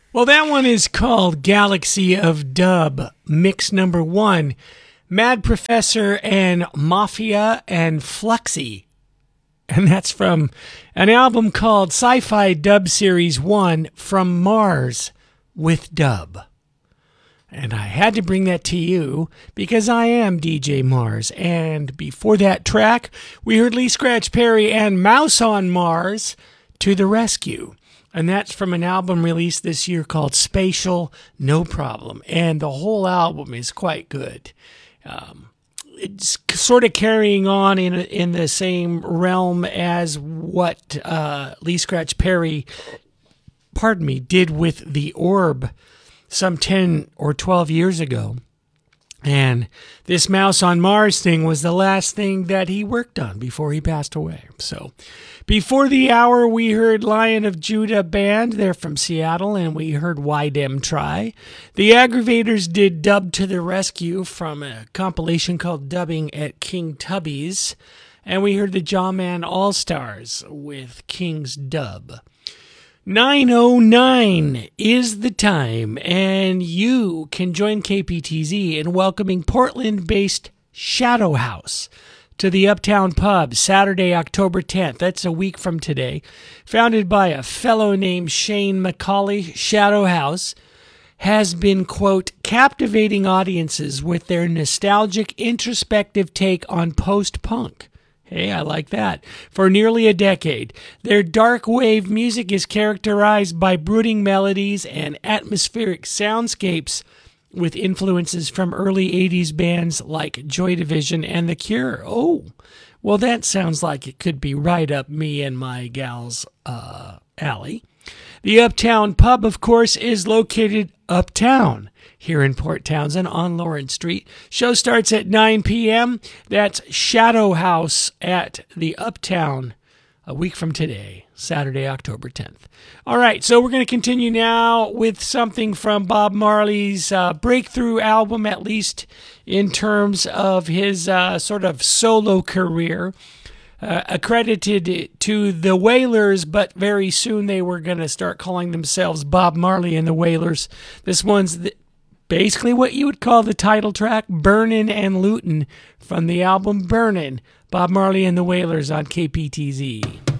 Well, that one is called Galaxy of Dub, mix number one. Mad Professor and Mafia and Fluxy. And that's from an album called Sci-Fi Dub Series 1 From Mars with Dub. And I had to bring that to you because I am DJ Mars. And before that track, we heard Lee Scratch Perry and Mouse on Mars to the rescue. And that's from an album released this year called Spatial No Problem. And the whole album is quite good. It's sort of carrying on in the same realm as what Lee Scratch Perry, did with The Orb some 10 or 12 years ago. And this Mouse on Mars thing was the last thing that he worked on before he passed away. So before the hour, we heard Lion of Judah Band. They're from Seattle, and we heard Why Dem Try. The Aggravators did Dub to the Rescue from a compilation called Dubbing at King Tubby's. And we heard the Jawman All-Stars with King's Dub. 9:09 is the time, and you can join KPTZ in welcoming Portland-based Shadow House to the Uptown Pub Saturday, October 10th. That's a week from today. Founded by a fellow named Shane McCauley, Shadow House has been, quote, captivating audiences with their nostalgic, introspective take on post-punk. Hey, I like that. For nearly a decade, their dark wave music is characterized by brooding melodies and atmospheric soundscapes with influences from early 80s bands like Joy Division and The Cure. Oh, well, that sounds like it could be right up me and my gal's alley. The Uptown Pub, of course, is located uptown here in Port Townsend on Lawrence Street. Show starts at 9 p.m. That's Shadow House at the Uptown a week from today, Saturday, October 10th. All right, so we're going to continue now with something from Bob Marley's breakthrough album, at least in terms of his sort of solo career. Accredited to the Wailers, but very soon they were going to start calling themselves Bob Marley and the Wailers. This one's basically what you would call the title track, Burnin' and Lootin' from the album Burnin', Bob Marley and the Wailers on KPTZ.